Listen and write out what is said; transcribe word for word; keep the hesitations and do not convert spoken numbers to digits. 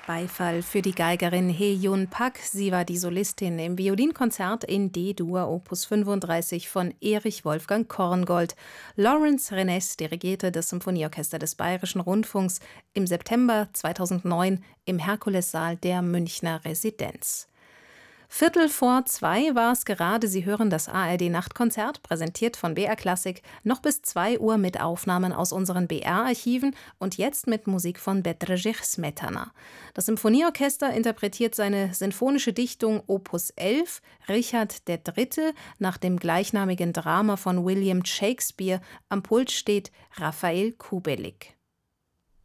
Beifall für die Geigerin Hee-Jun Pak. Sie war die Solistin im Violinkonzert in D-Dur Opus fünfunddreißig von Erich Wolfgang Korngold. Lawrence Renes dirigierte das Symphonieorchester des Bayerischen Rundfunks im September zweitausendneun im Herkulessaal der Münchner Residenz. Viertel vor zwei war es gerade. Sie hören das A R D-Nachtkonzert, präsentiert von B R Klassik, noch bis zwei Uhr mit Aufnahmen aus unseren B R-Archiven und jetzt mit Musik von Bedřich Smetana. Das Symphonieorchester interpretiert seine sinfonische Dichtung Opus elf, Richard der Dritte, nach dem gleichnamigen Drama von William Shakespeare. Am Pult steht Raphael Kubelik.